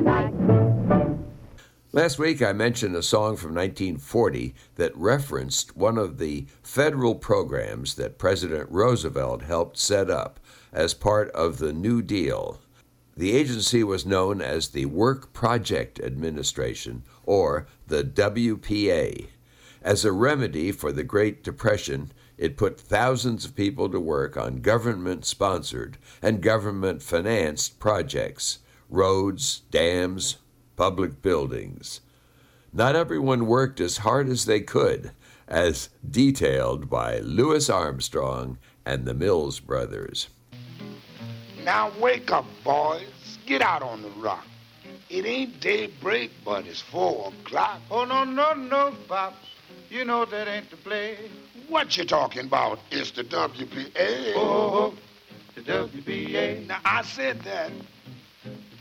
tonight. Last week I mentioned a song from 1940 that referenced one of the federal programs that President Roosevelt helped set up as part of the New Deal. The agency was known as the Work Project Administration, or the WPA. As a remedy for the Great Depression, it put thousands of people to work on government-sponsored and government-financed projects, roads, dams, public buildings. Not everyone worked as hard as they could, as detailed by Louis Armstrong and the Mills Brothers. Now wake up, boys. Get out on the rock. It ain't daybreak, but it's 4 o'clock. Oh, no, Pops. You know that ain't the play. What you talking about? It's the WPA. Oh, the WPA. Now, I said that.